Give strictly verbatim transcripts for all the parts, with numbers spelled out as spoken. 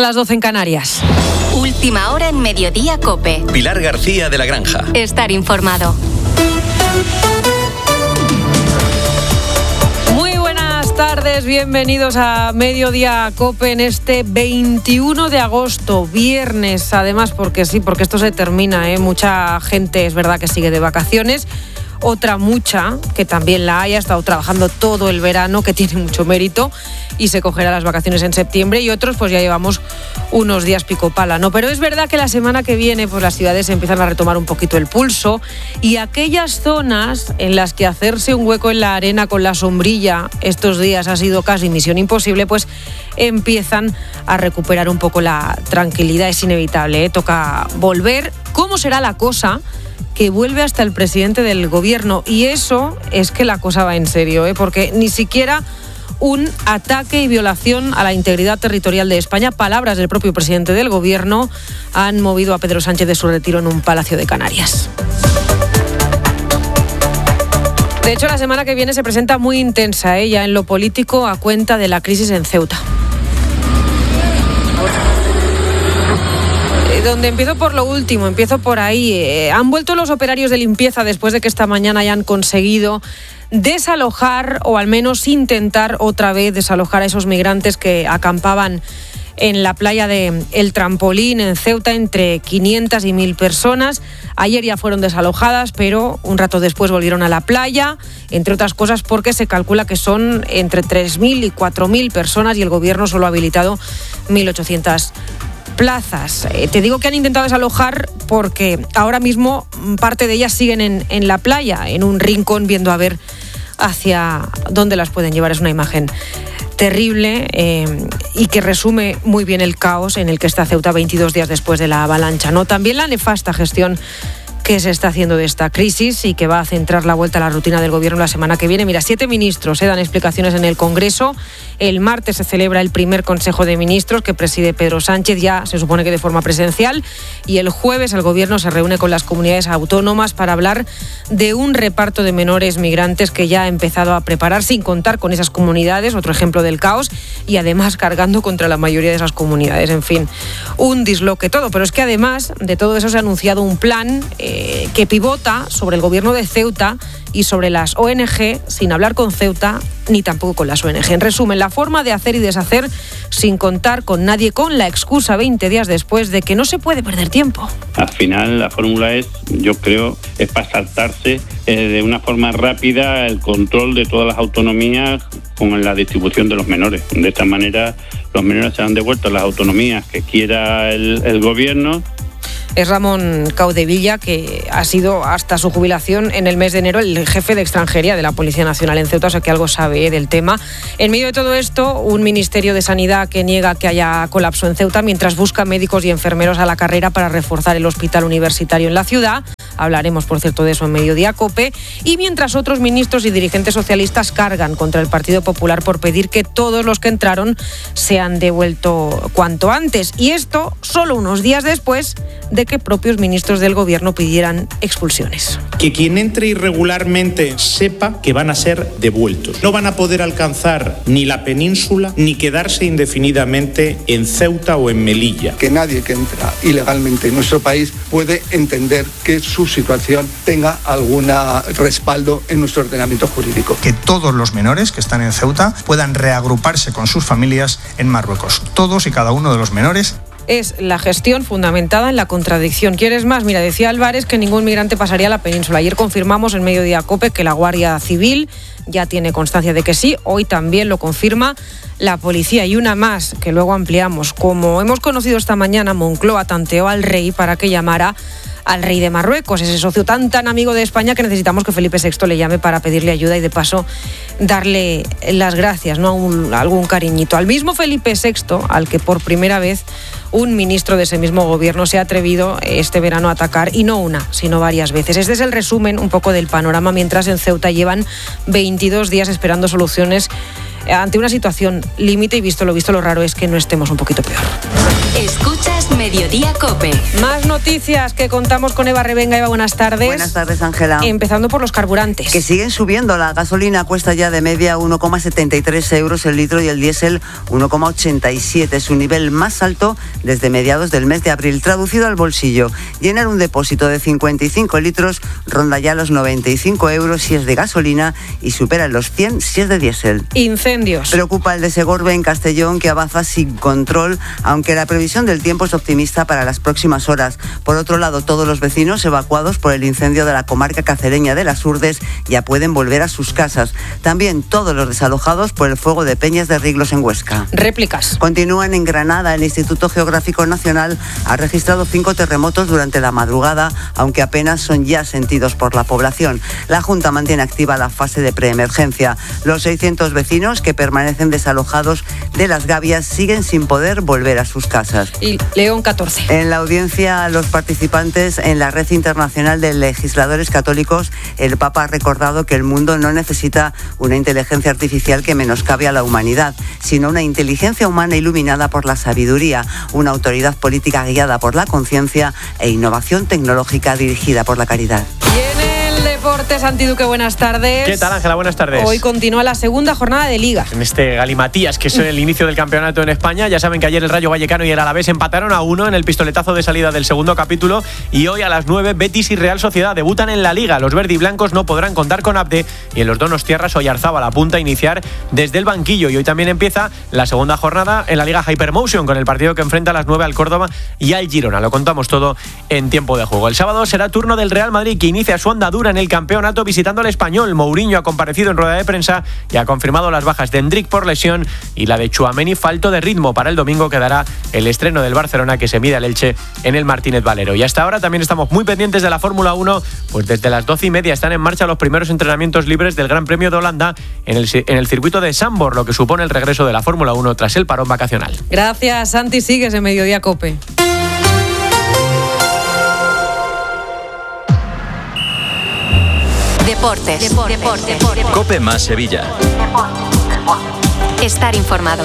las doce en Canarias. Última hora en Mediodía COPE. Pilar García de la Granja. Estar informado. Muy buenas tardes, bienvenidos a Mediodía COPE en este veintiuno de agosto, viernes, además, porque sí, porque esto se termina, ¿eh? Mucha gente es verdad que sigue de vacaciones. Otra mucha, que también la hay, ha estado trabajando todo el verano, que tiene mucho mérito, y se cogerá las vacaciones en septiembre, y otros pues ya llevamos unos días pico pala, ¿no? Pero es verdad que la semana que viene pues las ciudades empiezan a retomar un poquito el pulso, y aquellas zonas en las que hacerse un hueco en la arena con la sombrilla estos días ha sido casi misión imposible, pues empiezan a recuperar un poco la tranquilidad. Es inevitable, ¿eh? Toca volver. ¿Cómo será la cosa? Que vuelve hasta el presidente del gobierno, y eso es que la cosa va en serio, ¿eh? Porque ni siquiera un ataque y violación a la integridad territorial de España, palabras del propio presidente del gobierno, han movido a Pedro Sánchez de su retiro en un palacio de Canarias. De hecho, la semana que viene se presenta muy intensa, ¿eh? Ya en lo político, a cuenta de la crisis en Ceuta. Donde empiezo por lo último, empiezo por ahí. Eh, han vuelto los operarios de limpieza después de que esta mañana hayan conseguido desalojar, o al menos intentar otra vez desalojar a esos migrantes que acampaban en la playa de El Trampolín, en Ceuta, entre quinientas y mil personas. Ayer ya fueron desalojadas, pero un rato después volvieron a la playa, entre otras cosas porque se calcula que son entre tres mil y cuatro mil personas, y el gobierno solo ha habilitado mil ochocientas plazas. Eh, te digo que han intentado desalojar porque ahora mismo parte de ellas siguen en, en la playa, en un rincón, viendo a ver hacia dónde las pueden llevar. Es una imagen terrible eh, y que resume muy bien el caos en el que está Ceuta veintidós días después de la avalancha, ¿no? También la nefasta gestión que se está haciendo de esta crisis y que va a centrar la vuelta a la rutina del gobierno la semana que viene. Mira, siete ministros eh, dan explicaciones en el Congreso. El martes se celebra el primer Consejo de Ministros que preside Pedro Sánchez, ya se supone que de forma presencial, y el jueves el gobierno se reúne con las comunidades autónomas para hablar de un reparto de menores migrantes que ya ha empezado a preparar, sin contar con esas comunidades, otro ejemplo del caos, y además cargando contra la mayoría de esas comunidades. En fin, un disloque todo, pero es que además de todo eso se ha anunciado un plan eh, que pivota sobre el gobierno de Ceuta y sobre las O N Ge, sin hablar con Ceuta ni tampoco con las O N Ge. En resumen, la forma de hacer y deshacer sin contar con nadie, con la excusa veinte días después de que no se puede perder tiempo. Al final la fórmula es, yo creo, es para saltarse eh, de una forma rápida el control de todas las autonomías con la distribución de los menores. De esta manera los menores serán devueltos a las autonomías que quiera el, el gobierno. Es Ramón Caudevilla, que ha sido hasta su jubilación en el mes de enero el jefe de extranjería de la Policía Nacional en Ceuta, o sea que algo sabe del tema. En medio de todo esto, un Ministerio de Sanidad que niega que haya colapso en Ceuta, mientras busca médicos y enfermeros a la carrera para reforzar el hospital universitario en la ciudad. Hablaremos, por cierto, de eso en Mediodía COPE. Y mientras otros ministros y dirigentes socialistas cargan contra el Partido Popular por pedir que todos los que entraron sean devueltos cuanto antes. Y esto solo unos días después de que propios ministros del gobierno pidieran expulsiones. Que quien entre irregularmente sepa que van a ser devueltos. No van a poder alcanzar ni la península ni quedarse indefinidamente en Ceuta o en Melilla. Que nadie que entra ilegalmente en nuestro país puede entender que su situación tenga algún respaldo en nuestro ordenamiento jurídico. Que todos los menores que están en Ceuta puedan reagruparse con sus familias en Marruecos. Todos y cada uno de los menores. Es la gestión fundamentada en la contradicción. ¿Quieres más? Mira, decía Álvarez que ningún migrante pasaría a la península. Ayer confirmamos en Mediodía COPE que la Guardia Civil ya tiene constancia de que sí. Hoy también lo confirma la policía. Y una más, que luego ampliamos. Como hemos conocido esta mañana, Moncloa tanteó al rey para que llamara al rey de Marruecos, ese socio tan tan amigo de España que necesitamos que Felipe sexto le llame para pedirle ayuda y de paso darle las gracias, ¿no? Un, algún cariñito. Al mismo Felipe sexto, al que por primera vez un ministro de ese mismo gobierno se ha atrevido este verano a atacar, y no una, sino varias veces. Este es el resumen un poco del panorama, mientras en Ceuta llevan veintidós días esperando soluciones ante una situación límite, y visto lo visto, lo raro es que no estemos un poquito peor. Escuchas Mediodía COPE. Más noticias que contamos con Eva Revenga. Eva, buenas tardes. Buenas tardes, Ángela. Empezando por los carburantes. Que siguen subiendo. La gasolina cuesta ya de media uno coma setenta y tres euros el litro y el diésel uno coma ochenta y siete, su nivel más alto desde mediados del mes de abril. Traducido al bolsillo, llenar un depósito de cincuenta y cinco litros ronda ya los noventa y cinco euros si es de gasolina y supera los cien si es de diésel. Incendios. Preocupa el de Segorbe en Castellón, que avanza sin control, aunque la previsión del tiempo es optimista para las próximas horas. Por otro lado, todos los vecinos evacuados por el incendio de la comarca cacereña de Las Urdes ya pueden volver a sus casas. También todos los desalojados por el fuego de Peñas de Riglos en Huesca. Réplicas. Continúan en Granada. El Instituto Geográfico Nacional ha registrado cinco terremotos durante la madrugada, aunque apenas son ya sentidos por la población. La Junta mantiene activa la fase de preemergencia. Los seiscientos vecinos que permanecen desalojados de Las Gavias siguen sin poder volver a sus casas. Y León catorce. En la audiencia a los participantes en la Red Internacional de Legisladores Católicos, el Papa ha recordado que el mundo no necesita una inteligencia artificial que menoscabe a la humanidad, sino una inteligencia humana iluminada por la sabiduría, una autoridad política guiada por la conciencia e innovación tecnológica dirigida por la caridad. Deportes, Santi Duque, buenas tardes. ¿Qué tal, Ángela? Buenas tardes. Hoy continúa la segunda jornada de Liga. En este galimatías, que es el inicio del campeonato en España. Ya saben que ayer el Rayo Vallecano y el Alavés empataron a uno en el pistoletazo de salida del segundo capítulo. Y hoy a las nueve, Betis y Real Sociedad debutan en la Liga. Los verdiblancos no podrán contar con Abde y en los donostiarras Oyarzábal apunta a iniciar desde el banquillo. Y hoy también empieza la segunda jornada en la Liga Hypermotion, con el partido que enfrenta a las nueve al Córdoba y al Girona. Lo contamos todo en tiempo de juego. El sábado será turno del Real Madrid, que inicia su andadura en el campeonato visitando al Español. Mourinho ha comparecido en rueda de prensa y ha confirmado las bajas de Endrick por lesión y la de Tchouaméni falto de ritmo. Para el domingo quedará el estreno del Barcelona, que se mide al Elche en el Martínez Valero. Y hasta ahora también estamos muy pendientes de la Fórmula uno, pues desde las doce y media están en marcha los primeros entrenamientos libres del Gran Premio de Holanda en el, en el circuito de Zandvoort, lo que supone el regreso de la Fórmula uno tras el parón vacacional. Gracias, Santi. Sigues en Mediodía COPE. Deportes. Deportes. Deportes. Deportes. COPE más Sevilla. Estar informado.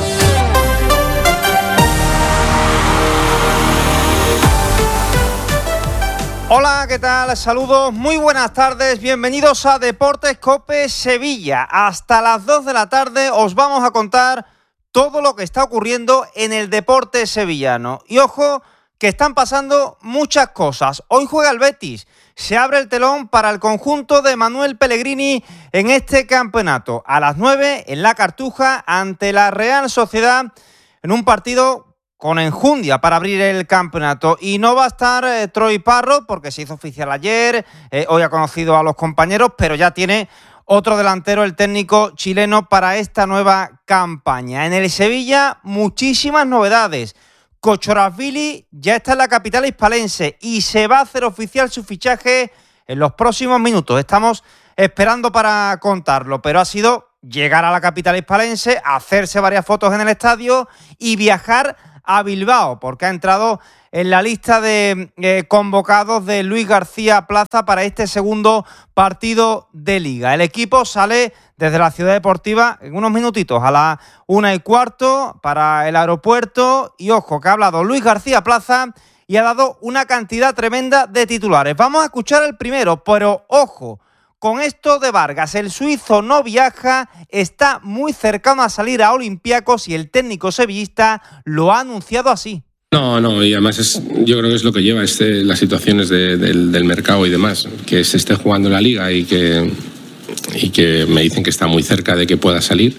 Hola, ¿qué tal? Saludos, muy buenas tardes, bienvenidos a Deportes COPE Sevilla. Hasta las dos de la tarde os vamos a contar todo lo que está ocurriendo en el deporte sevillano. Y ojo, que están pasando muchas cosas. Hoy juega el Betis. Se abre el telón para el conjunto de Manuel Pellegrini en este campeonato. A las nueve en la Cartuja ante la Real Sociedad en un partido con enjundia para abrir el campeonato. Y no va a estar eh, Troy Parrott porque se hizo oficial ayer, eh, hoy ha conocido a los compañeros, pero ya tiene otro delantero, el técnico chileno, para esta nueva campaña. En el Sevilla, muchísimas novedades. Kochorazvili ya está en la capital hispalense y se va a hacer oficial su fichaje en los próximos minutos. Estamos esperando para contarlo, pero ha sido llegar a la capital hispalense, hacerse varias fotos en el estadio y viajar a Bilbao, porque ha entrado en la lista de eh, convocados de Luis García Plaza para este segundo partido de Liga. El equipo sale desde la Ciudad Deportiva en unos minutitos a la una y cuarto para el aeropuerto. Y ojo, que ha hablado Luis García Plaza y ha dado una cantidad tremenda de titulares. Vamos a escuchar el primero, pero ojo, con esto de Vargas, el suizo no viaja, está muy cercano a salir a Olympiacos y el técnico sevillista lo ha anunciado así. No, no, y además es, yo creo que es lo que lleva este, las situaciones de, del, del mercado y demás, que se esté jugando la Liga y que, y que me dicen que está muy cerca de que pueda salir,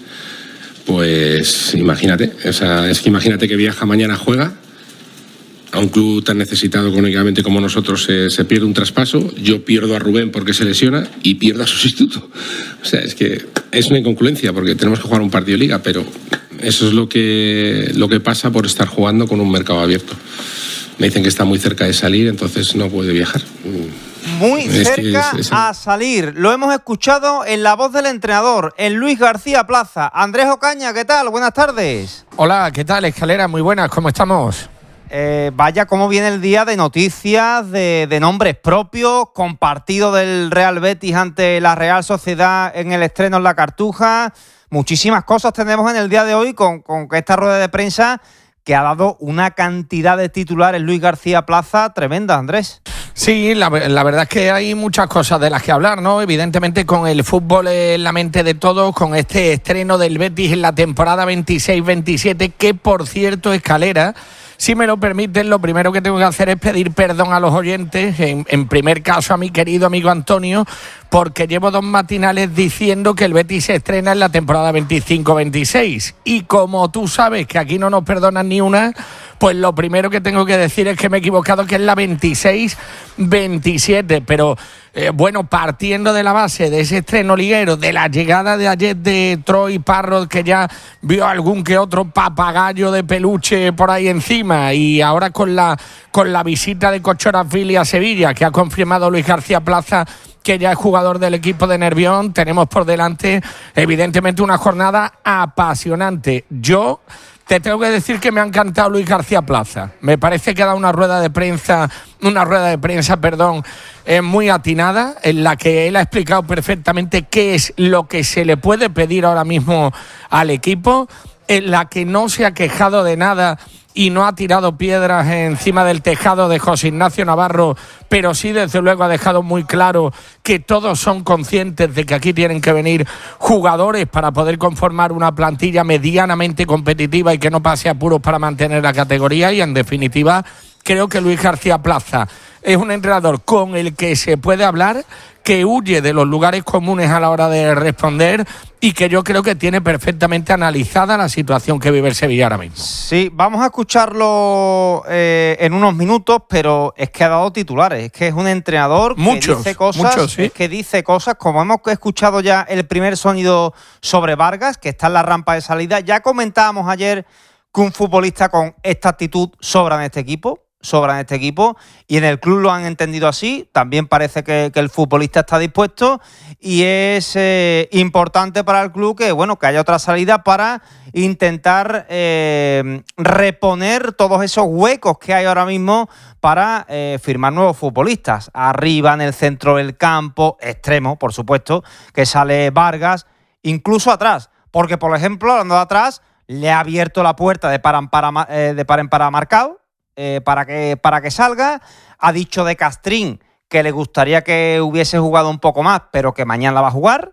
pues imagínate, o sea, es que imagínate que viaja mañana, juega, a un club tan necesitado económicamente como nosotros se, se pierde un traspaso, yo pierdo a Rubén porque se lesiona y pierdo a su sustituto. O sea, es que es una inconcluencia porque tenemos que jugar un partido de Liga, pero eso es lo que, lo que pasa por estar jugando con un mercado abierto. Me dicen que está muy cerca de salir, entonces no puede viajar. Muy cerca es, es... a salir. Lo hemos escuchado en la voz del entrenador, en Luis García Plaza. Andrés Ocaña, ¿qué tal? Buenas tardes. Hola, ¿qué tal, Escalera? Muy buenas, ¿cómo estamos? Eh, vaya cómo viene el día de noticias, de, de nombres propios, con partido del Real Betis ante la Real Sociedad en el estreno en la Cartuja. Muchísimas cosas tenemos en el día de hoy con, con esta rueda de prensa que ha dado una cantidad de titulares Luis García Plaza tremenda, Andrés. Sí, la, la verdad es que hay muchas cosas de las que hablar, ¿no? Evidentemente con el fútbol en la mente de todos, con este estreno del Betis en la temporada veintiséis veintisiete, que por cierto, Escalera, si me lo permiten, lo primero que tengo que hacer es pedir perdón a los oyentes, en, en primer caso a mi querido amigo Antonio, porque llevo dos matinales diciendo que el Betis se estrena en la temporada veinticinco veintiséis. Y como tú sabes que aquí no nos perdonan ni una, pues lo primero que tengo que decir es que me he equivocado, que es la veintiséis veintisiete. Pero eh, bueno, partiendo de la base de ese estreno liguero, de la llegada de ayer de Troy Parrott, que ya vio algún que otro papagayo de peluche por ahí encima, y ahora con la, con la visita de Kochorazvili a Sevilla, que ha confirmado Luis García Plaza que ya es jugador del equipo de Nervión, tenemos por delante evidentemente una jornada apasionante. Yo te tengo que decir que me ha encantado Luis García Plaza. Me parece que ha dado una rueda de prensa, una rueda de prensa, perdón, eh, muy atinada, en la que él ha explicado perfectamente qué es lo que se le puede pedir ahora mismo al equipo, en la que no se ha quejado de nada y no ha tirado piedras encima del tejado de José Ignacio Navarro, pero sí desde luego ha dejado muy claro que todos son conscientes de que aquí tienen que venir jugadores para poder conformar una plantilla medianamente competitiva y que no pase apuros para mantener la categoría. Y en definitiva, creo que Luis García Plaza es un entrenador con el que se puede hablar, que huye de los lugares comunes a la hora de responder y que yo creo que tiene perfectamente analizada la situación que vive el Sevilla ahora mismo. Sí, vamos a escucharlo eh, en unos minutos, pero es que ha dado titulares. Es que es un entrenador muchos, que dice cosas, muchos, sí. es que dice cosas, como hemos escuchado ya el primer sonido sobre Vargas, que está en la rampa de salida. Ya comentábamos ayer que un futbolista con esta actitud sobra en este equipo. sobran este equipo y en el club lo han entendido así. También parece que, que el futbolista está dispuesto y es eh, importante para el club que, bueno, que haya otra salida para intentar eh, reponer todos esos huecos que hay ahora mismo para eh, firmar nuevos futbolistas. Arriba, en el centro del campo, extremo, por supuesto, que sale Vargas, incluso atrás, porque, por ejemplo, hablando de atrás, le ha abierto la puerta de par en par, eh, de par en par a Marcao, Eh, para que para que salga. Ha dicho de Castrín que le gustaría que hubiese jugado un poco más, pero que mañana la va a jugar.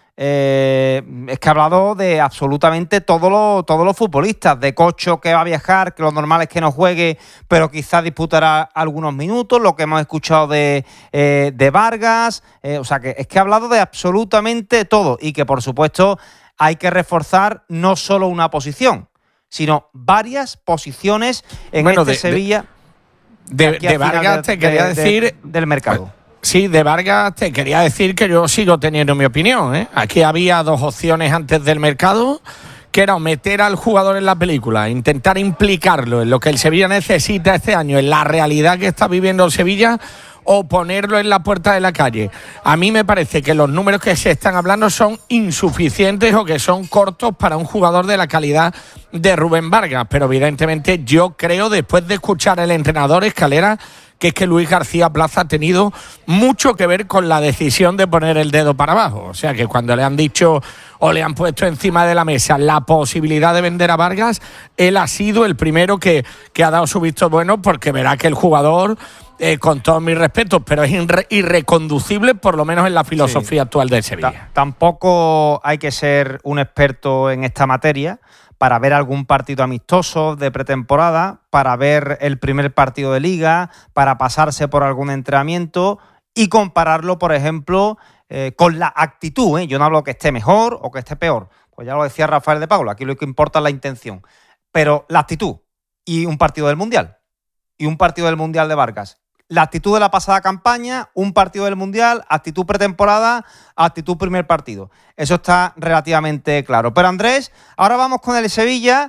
Eh, es que ha hablado de absolutamente todos los todos los futbolistas. De Cocho, que va a viajar, que lo normal es que no juegue, pero quizás disputará algunos minutos. Lo que hemos escuchado de, eh, de Vargas. Eh, o sea, que es que ha hablado de absolutamente todo y que, por supuesto, hay que reforzar no solo una posición, sino varias posiciones en bueno, este de, Sevilla. De, de, de Vargas de, te quería de, decir... De, del mercado. Sí, de Vargas te quería decir que yo sigo teniendo mi opinión, ¿eh? Aquí había dos opciones antes del mercado, que era meter al jugador en la película, intentar implicarlo en lo que el Sevilla necesita este año, en la realidad que está viviendo el Sevilla, o ponerlo en la puerta de la calle. A mí me parece que los números que se están hablando son insuficientes o que son cortos para un jugador de la calidad de Rubén Vargas, pero evidentemente yo creo, después de escuchar al entrenador Escalera, que es que Luis García Plaza ha tenido mucho que ver con la decisión de poner el dedo para abajo. O sea que cuando le han dicho o le han puesto encima de la mesa la posibilidad de vender a Vargas, él ha sido el primero que, que ha dado su visto bueno, porque verá que el jugador, eh, con todos mis respetos, pero es irre- irreconducible, por lo menos en la filosofía sí. actual del Sevilla. T- tampoco hay que ser un experto en esta materia para ver algún partido amistoso de pretemporada, para ver el primer partido de liga, para pasarse por algún entrenamiento y compararlo, por ejemplo, eh, con la actitud, ¿eh? Yo no hablo que esté mejor o que esté peor, pues ya lo decía Rafael de Paula, aquí lo que importa es la intención, pero la actitud y un partido del Mundial, y un partido del Mundial de Vargas. La actitud de la pasada campaña, un partido del Mundial, actitud pretemporada, actitud primer partido. Eso está relativamente claro. Pero Andrés, ahora vamos con el Sevilla,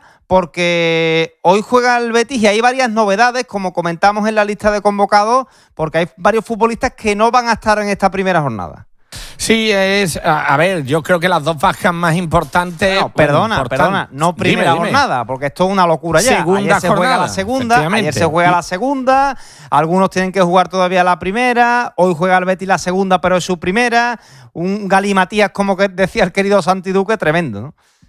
porque hoy juega el Betis y hay varias novedades, como comentamos en la lista de convocados, porque hay varios futbolistas que no van a estar en esta primera jornada. Sí, es, a, a ver, yo creo que las dos bajas más importantes... No, perdona, importante. perdona, no primera dime, dime. jornada, porque esto es una locura ya. Segunda ayer se jornada, juega la segunda, ayer se juega la segunda, algunos tienen que jugar todavía la primera, hoy juega el Betis la segunda, pero es su primera, un galimatías, como que decía el querido Santi Duque, tremendo, ¿no?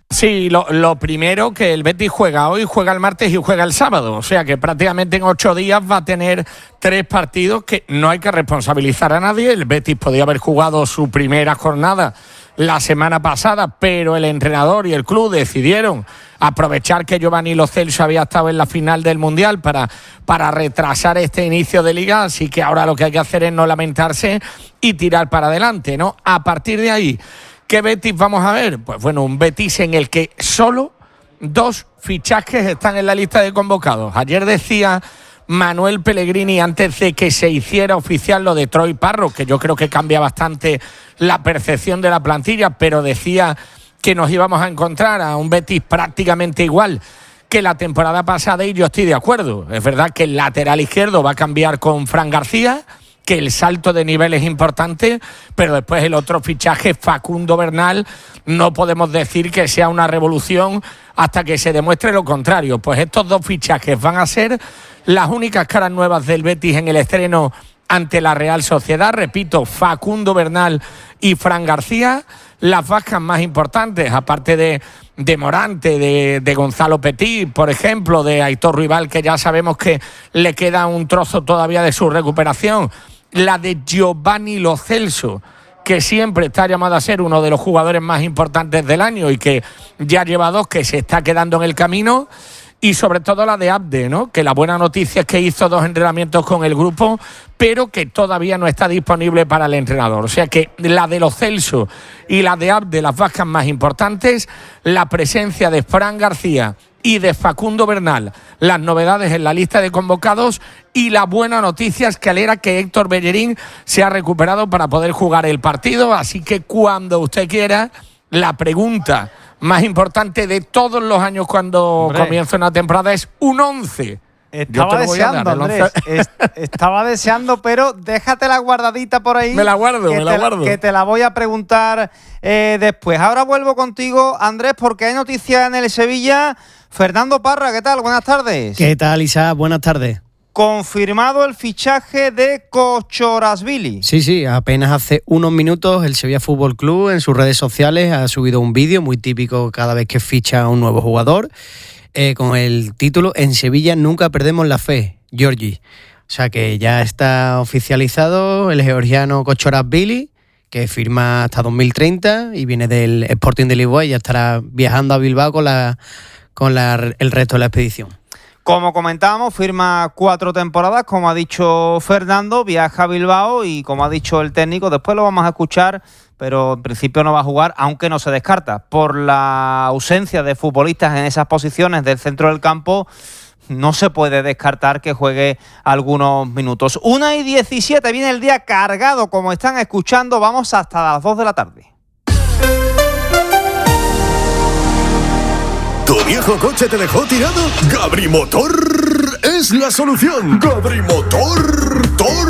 Sí, lo, lo primero que el Betis juega hoy, juega el martes y juega el sábado. O sea que prácticamente en ocho días va a tener tres partidos que no hay que responsabilizar a nadie. El Betis podía haber jugado su primera jornada la semana pasada, pero el entrenador y el club decidieron aprovechar que Giovanni Lo Celso había estado en la final del Mundial para, para retrasar este inicio de liga, así que ahora lo que hay que hacer es no lamentarse y tirar para adelante, ¿no? A partir de ahí, ¿qué Betis vamos a ver? Pues bueno, un Betis en el que solo dos fichajes están en la lista de convocados. Ayer decía Manuel Pellegrini, antes de que se hiciera oficial lo de Troy Parro, que yo creo que cambia bastante la percepción de la plantilla, pero decía que nos íbamos a encontrar a un Betis prácticamente igual que la temporada pasada, y yo estoy de acuerdo. Es verdad que el lateral izquierdo va a cambiar con Fran García, que el salto de nivel es importante, pero después el otro fichaje, Facundo Bernal, no podemos decir que sea una revolución hasta que se demuestre lo contrario. Pues estos dos fichajes van a ser las únicas caras nuevas del Betis en el estreno ante la Real Sociedad. Repito, Facundo Bernal y Fran García, las bajas más importantes, aparte de, de Morante, de, de Gonzalo Petit, por ejemplo, de Aitor Ruibal, que ya sabemos que le queda un trozo todavía de su recuperación. La de Giovanni Lo Celso, que siempre está llamado a ser uno de los jugadores más importantes del año y que ya lleva dos que se está quedando en el camino. Y sobre todo la de Abde, ¿no? Que la buena noticia es que hizo dos entrenamientos con el grupo, pero que todavía no está disponible para el entrenador. O sea que la de Lo Celso y la de Abde, las bajas más importantes, la presencia de Fran García y de Facundo Bernal, las novedades en la lista de convocados, y la buena noticia escalera que Héctor Bellerín se ha recuperado para poder jugar el partido. Así que cuando usted quiera, la pregunta más importante de todos los años cuando Hombre. comienza una temporada es un once. Estaba deseando, dar, Andrés, es, estaba deseando, pero déjate la guardadita por ahí. Me la guardo, me la te, guardo. Que te la voy a preguntar eh, después. Ahora vuelvo contigo, Andrés, porque hay noticias en el Sevilla. Fernando Parra, ¿qué tal? Buenas tardes. ¿Qué tal, Isa? Buenas tardes. Confirmado el fichaje de Kochorashvili. Sí, sí, apenas hace unos minutos el Sevilla Fútbol Club en sus redes sociales ha subido un vídeo muy típico cada vez que ficha a un nuevo jugador, eh, con el título "En Sevilla nunca perdemos la fe, Giorgi". O sea que ya está oficializado el georgiano Kochorashvili, que firma hasta dos mil treinta y viene del Sporting de Lisboa y ya estará viajando a Bilbao con, la, con la, el resto de la expedición. Como comentábamos, firma cuatro temporadas, como ha dicho Fernando, viaja a Bilbao y como ha dicho el técnico, después lo vamos a escuchar, pero en principio no va a jugar, aunque no se descarta. Por la ausencia de futbolistas en esas posiciones del centro del campo, no se puede descartar que juegue algunos minutos. una y diecisiete, viene el día cargado, como están escuchando, vamos hasta las dos de la tarde. ¿Tu viejo coche te dejó tirado? Gabrimotor es la solución. Gabrimotor.